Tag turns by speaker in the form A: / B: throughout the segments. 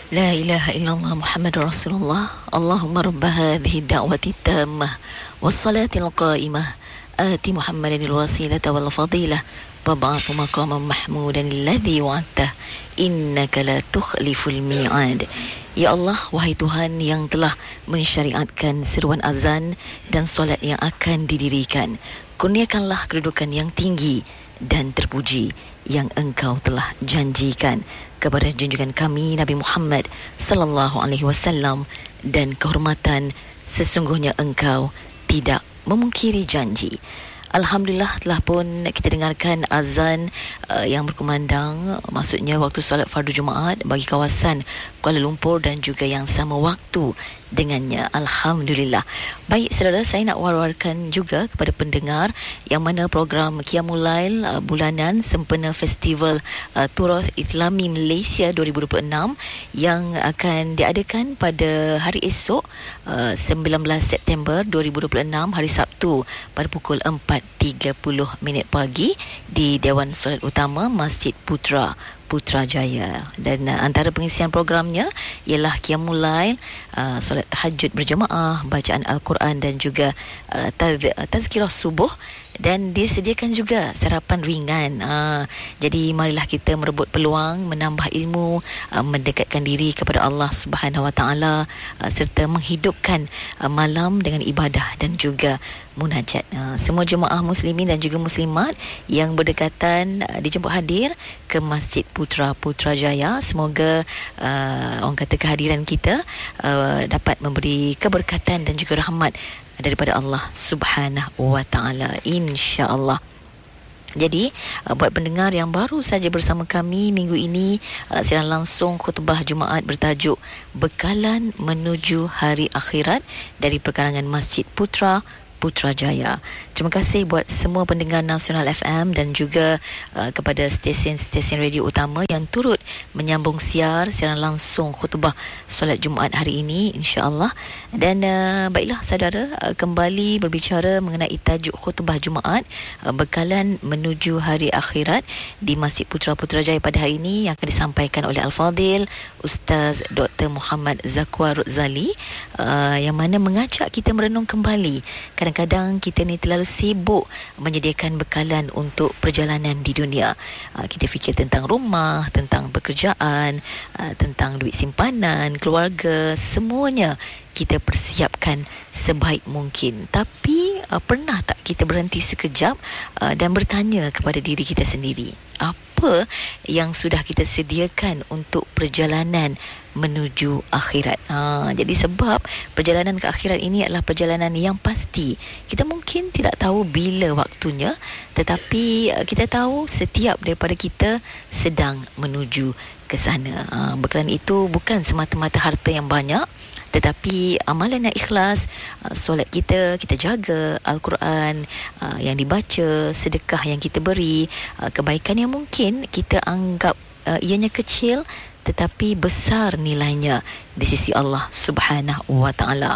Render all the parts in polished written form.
A: لا إله إلا الله محمد رسول الله اللهم رب هذه الدعوة التامة والصلاة القائمة آت محمد الوسيلة والفضيلة وابعث مقاما محمودا الذي وعدته إنك لا تخلف الميعاد. Ya Allah, wahai Tuhan yang telah mensyariatkan seruan azan dan solat yang akan didirikan, kurniakanlah kedudukan yang tinggi dan terpuji yang Engkau telah janjikan kepada junjungan kami Nabi Muhammad sallallahu alaihi wasallam, dan kehormatan sesungguhnya Engkau tidak memungkiri janji. Alhamdulillah, telah pun kita dengarkan azan yang berkumandang, maksudnya waktu solat fardu Jumaat bagi kawasan Kuala Lumpur dan juga yang sama waktu dengannya. Alhamdulillah. Baik saudara, saya nak war-warkan juga kepada pendengar yang mana program Qiyamul Lail bulanan sempena Festival Turas Islami Malaysia 2026 yang akan diadakan pada hari esok 19 September 2026 hari Sabtu pada pukul 4.30 pagi di Dewan Solat Utama Masjid Putrajaya. Dan antara pengisian programnya ialah Qiyamul Lail, solat tahajud berjemaah, bacaan Al-Quran dan juga tazkirah subuh, dan disediakan juga sarapan ringan. Jadi marilah kita merebut peluang menambah ilmu, mendekatkan diri kepada Allah Subhanahu Wa Taala, serta menghidupkan malam dengan ibadah dan juga munajat. Semua jemaah muslimin dan juga muslimat yang berdekatan dijemput hadir ke Masjid Putrajaya. Semoga orang kata kehadiran kita dapat memberi keberkatan dan juga rahmat daripada Allah Subhanahu Wa Taala, insya-Allah. Jadi buat pendengar yang baru saja bersama kami minggu ini, siaran langsung khutbah Jumaat bertajuk Bekalan Menuju Hari Akhirat dari perkarangan Masjid Putrajaya. Terima kasih buat semua pendengar Nasional FM dan juga kepada stesen-stesen radio utama yang turut menyambung siaran langsung khutbah solat Jumaat hari ini, insya-Allah. Dan baiklah saudara, kembali berbicara mengenai tajuk khutbah Jumaat Bekalan Menuju Hari Akhirat di Masjid Putrajaya pada hari ini yang akan disampaikan oleh Al-Fadhil Ustaz Dr. Muhammad Zakwar Zali, yang mana mengajak kita merenung kembali. Kadang-kadang kita ni terlalu sibuk menyediakan bekalan untuk perjalanan di dunia. Kita fikir tentang rumah, tentang pekerjaan, tentang duit simpanan, keluarga, semuanya kita persiapkan sebaik mungkin. Tapi pernah tak kita berhenti sekejap dan bertanya kepada diri kita sendiri, apa yang sudah kita sediakan untuk perjalanan menuju akhirat? Jadi sebab perjalanan ke akhirat ini adalah perjalanan yang pasti. Kita mungkin tidak tahu bila waktunya, tetapi kita tahu setiap daripada kita sedang menuju ke sana. Bekalan itu bukan semata-mata harta yang banyak, tetapi amalan yang ikhlas, solat kita jaga, Al-Quran yang dibaca, sedekah yang kita beri, kebaikan yang mungkin kita anggap ianya kecil tetapi besar nilainya di sisi Allah Subhanahu Wa Taala.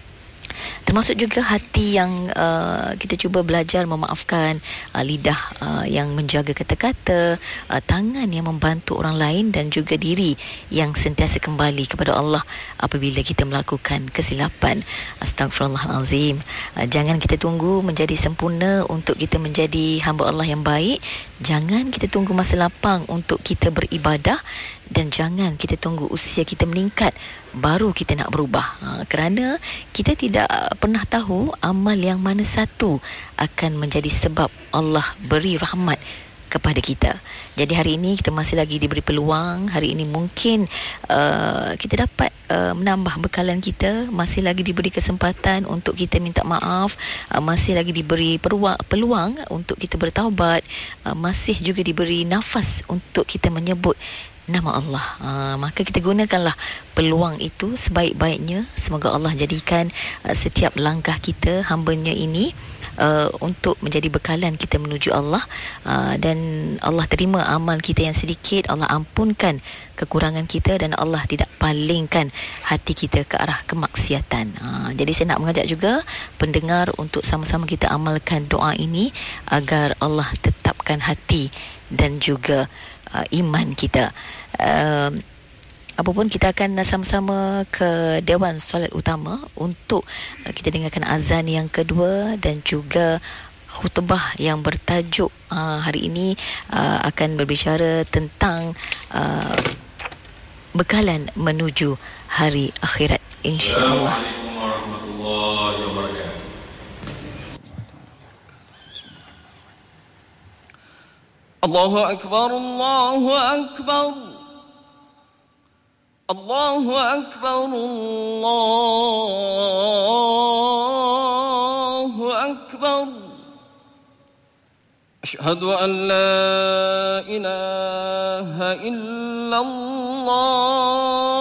A: Termasuk juga hati yang kita cuba belajar memaafkan, lidah yang menjaga kata-kata, tangan yang membantu orang lain dan juga diri yang sentiasa kembali kepada Allah apabila kita melakukan kesilapan. Astagfirullahalazim. Jangan kita tunggu menjadi sempurna untuk kita menjadi hamba Allah yang baik. Jangan kita tunggu masa lapang untuk kita beribadah, dan jangan kita tunggu usia kita meningkat baru kita nak berubah, kerana kita tidak pernah tahu amal yang mana satu akan menjadi sebab Allah beri rahmat kepada kita. Jadi hari ini kita masih lagi diberi peluang. Hari ini mungkin kita dapat menambah bekalan kita, masih lagi diberi kesempatan untuk kita minta maaf, masih lagi diberi peluang untuk kita bertaubat, masih juga diberi nafas untuk kita menyebut nama Allah. Maka kita gunakanlah peluang itu sebaik-baiknya. Semoga Allah jadikan setiap langkah kita, hamba-Nya ini untuk menjadi bekalan kita menuju Allah, dan Allah terima amal kita yang sedikit, Allah ampunkan kekurangan kita, dan Allah tidak palingkan hati kita ke arah kemaksiatan. Jadi saya nak mengajak juga pendengar untuk sama-sama kita amalkan doa ini agar Allah tetapkan hati dan juga iman kita. apapun kita akan sama-sama ke Dewan Solat Utama untuk kita dengarkan azan yang kedua dan juga khutbah yang bertajuk hari ini akan berbicara tentang bekalan menuju hari akhirat, insya-Allah.
B: Assalamualaikum warahmatullahi wabarakatuh. Allahu akbar, Allahu akbar. Allahu akbar, Allahu akbar. Asyhadu an la ilaha illallah.